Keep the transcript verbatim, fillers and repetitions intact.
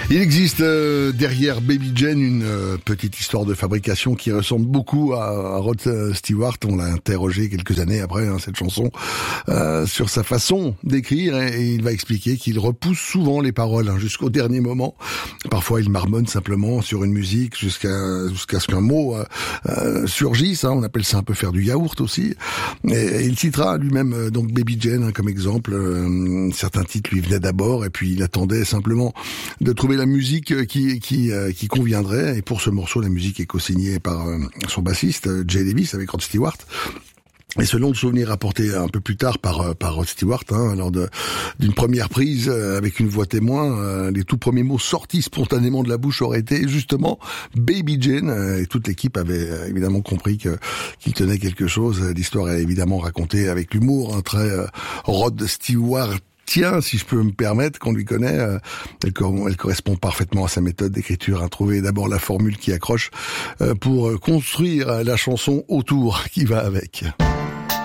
Il existe euh, derrière Baby Jane une euh, petite histoire de fabrication qui ressemble beaucoup à, à Rod Stewart. On l'a interrogé quelques années après hein, cette chanson euh, sur sa façon d'écrire et, et il va expliquer qu'il repousse souvent les paroles hein, jusqu'au dernier moment. Parfois il marmonne simplement sur une musique jusqu'à jusqu'à ce qu'un mot euh, euh, surgisse. Hein, on appelle ça un peu faire du yaourt aussi. Et, et il citera lui-même euh, donc Baby Jane hein, comme exemple. Euh, certains titres lui venaient d'abord et puis il attendait simplement de trouver la musique qui qui euh, qui conviendrait. Et pour ce morceau, la musique est co-signée par euh, son bassiste Jay Davis avec Rod Stewart. Et ce long souvenir rapporté un peu plus tard par par Rod Stewart, hein, lors de d'une première prise euh, avec une voix témoin, euh, les tout premiers mots sortis spontanément de la bouche auraient été justement Baby Jane. Euh, et toute l'équipe avait euh, évidemment compris que qu'il tenait quelque chose. L'histoire est évidemment racontée avec l'humour, un très euh, Rod Stewart. Tiens, si je peux me permettre, qu'on lui connaît, euh, elle, elle correspond parfaitement à sa méthode d'écriture. Hein. Trouver d'abord la formule qui accroche euh, pour construire la chanson autour qui va avec.